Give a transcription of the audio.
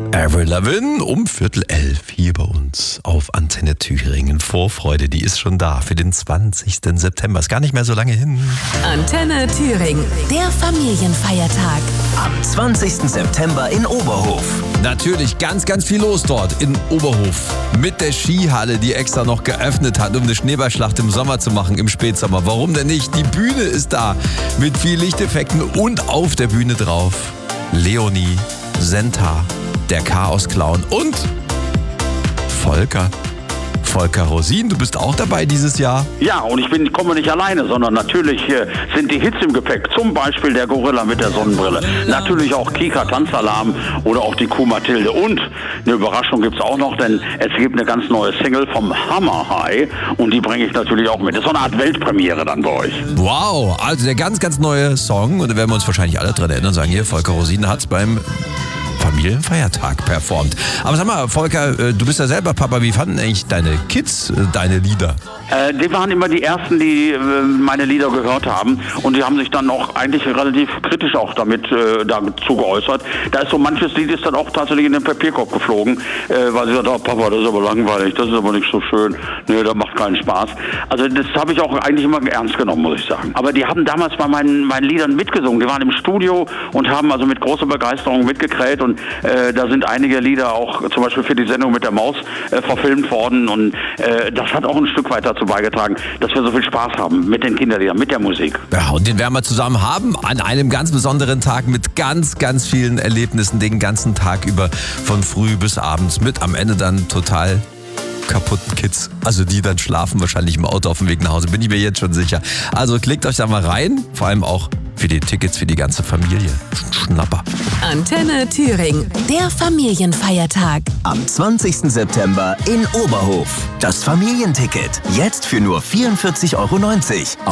Avril Lavigne um 10:15 hier bei uns auf Antenne Thüringen. Vorfreude, die ist schon da für den 20. September. Ist gar nicht mehr so lange hin. Antenne Thüringen, der Familienfeiertag. Am 20. September in Oberhof. Natürlich ganz, ganz viel los dort in Oberhof. Mit der Skihalle, die extra noch geöffnet hat, um eine Schneeballschlacht im Sommer zu machen, im Spätsommer. Warum denn nicht? Die Bühne ist da mit viel Lichteffekten und auf der Bühne drauf Leonie, Senta, der Chaos-Clown und Volker Rosin, du bist auch dabei dieses Jahr. Ja, und ich komme nicht alleine, sondern natürlich sind die Hits im Gepäck. Zum Beispiel der Gorilla mit der Sonnenbrille. Natürlich auch Kika Tanzalarm oder auch die Kuh Mathilde. Und eine Überraschung gibt's auch noch, denn es gibt eine ganz neue Single vom Hammer High und die bringe ich natürlich auch mit. Das ist so eine Art Weltpremiere dann bei euch. Wow, also der ganz, ganz neue Song und da werden wir uns wahrscheinlich alle dran erinnern und sagen, hier, Volker Rosin hat's beim Familienfeiertag performt. Aber sag mal, Volker, du bist ja selber Papa. Wie fanden eigentlich deine Kids deine Lieder? Die waren immer die Ersten, die meine Lieder gehört haben. Und die haben sich dann auch eigentlich relativ kritisch auch damit dazu geäußert. Da ist so manches Lied ist dann auch tatsächlich in den Papierkorb geflogen, weil sie sagten, oh Papa, das ist aber langweilig, das ist aber nicht so schön. Nee, das macht keinen Spaß. Also das habe ich auch eigentlich immer ernst genommen, muss ich sagen. Aber die haben damals bei meinen Liedern mitgesungen. Die waren im Studio und haben also mit großer Begeisterung mitgekräht. Und da sind einige Lieder auch zum Beispiel für die Sendung mit der Maus verfilmt worden. Und das hat auch ein Stück weit dazu beigetragen, dass wir so viel Spaß haben mit den Kinderliedern, mit der Musik. Ja, und den werden wir zusammen haben an einem ganz besonderen Tag mit ganz, ganz vielen Erlebnissen den ganzen Tag über, von früh bis abends, mit am Ende dann total kaputten Kids. Also die dann schlafen wahrscheinlich im Auto auf dem Weg nach Hause, bin ich mir jetzt schon sicher. Also klickt euch da mal rein, vor allem auch für die Tickets für die ganze Familie. Schnapper. Antenne Thüringen, der Familienfeiertag. Am 20. September in Oberhof. Das Familienticket. Jetzt für nur 44,90 €